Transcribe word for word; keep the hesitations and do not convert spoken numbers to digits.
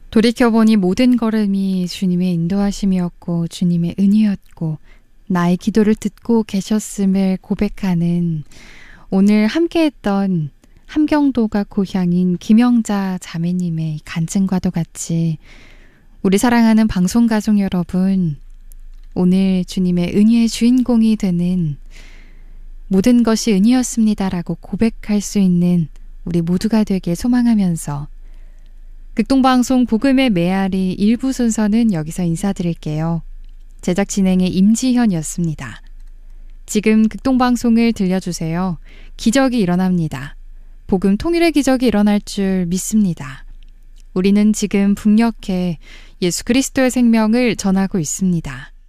돌이켜보니 모든 걸음이 주님의 인도하심이었고 주님의 은혜였고 나의 기도를 듣고 계셨음을 고백하는 오늘 함께했던 함경도가 고향인 김영자 자매님의 간증과도 같이 우리 사랑하는 방송가족 여러분, 오늘 주님의 은혜의 주인공이 되는 모든 것이 은혜였습니다라고 고백할 수 있는 우리 모두가 되길 소망하면서 극동방송 복음의 메아리 일부 순서는 여기서 인사드릴게요. 제작 진행의 임지현이었습니다. 지금 극동방송을 들려주세요. 기적이 일어납니다. 복음 통일의 기적이 일어날 줄 믿습니다. 우리는 지금 북녘에 예수 그리스도의 생명을 전하고 있습니다.